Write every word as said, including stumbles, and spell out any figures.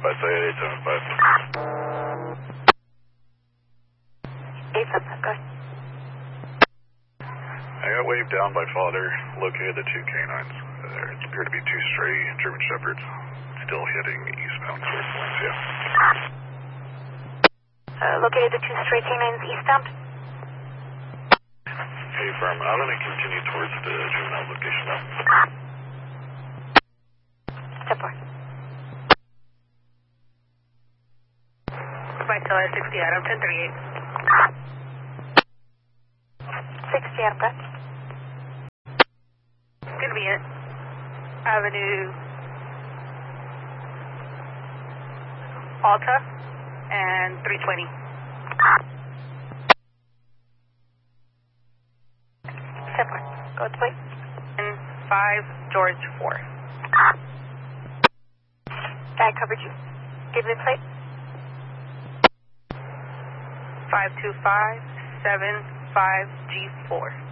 By say eight seven five. eight seven five, go ahead. I got waved down by father, located the two canines. There appear to be two stray German Shepherds, still heading eastbound towards Valencia. Uh, located the two stray canines eastbound. Hey, firm, I'm going to continue towards the juvenile location now. Step four. Goodbye, Teller, sixty Adam, ten thirty-eight. sixty Adam, go ahead. Gonna be it. Avenue Alta and three twenty. Step four. Go with the plate. And five George four. I covered you. Give me the plate. five two five seven five G four.